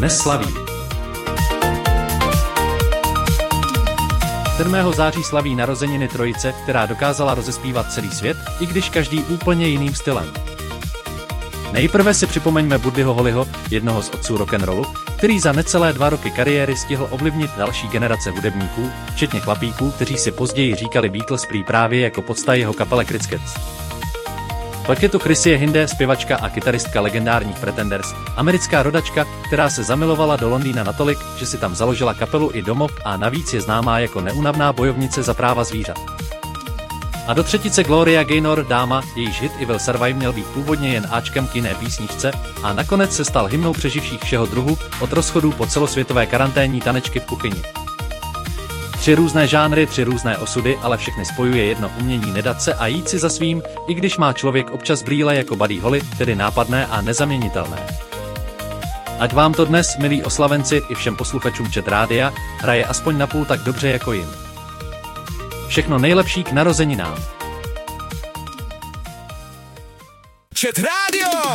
dnes slaví. 7. září slaví narozeniny trojice, která dokázala rozespívat celý svět, i když každý úplně jiným stylem. Nejprve si připomeňme Buddyho Hollyho, jednoho z otců rock'n'rollu, který za necelé 2 roky kariéry stihl ovlivnit další generace hudebníků, včetně chlapíků, kteří si později říkali Beatles prý právě jako podsta jeho kapele Crickets. Pak je tu Chrissie Hynde, zpěvačka a kytaristka legendárních Pretenders, americká rodačka, která se zamilovala do Londýna natolik, že si tam založila kapelu i domov a navíc je známá jako neúnavná bojovnice za práva zvířat. A do třetice Gloria Gaynor, dáma, jejíž hit I Will Survive měl být původně jen áčkem k jiné písničce a nakonec se stal hymnou přeživších všeho druhu, od rozchodu po celosvětové karanténní tanečky v kuchyni. 3 různé žánry, 3 různé osudy, ale všechny spojuje jedno umění nedat se a jít si za svým, i když má člověk občas brýle jako Buddy Holly, tedy nápadné a nezaměnitelné. Ať vám to dnes, milí oslavenci, i všem posluchačům Chat Rádia, hraje aspoň napůl tak dobře jako jim. Všechno nejlepší k narozeninám. Chat Radio!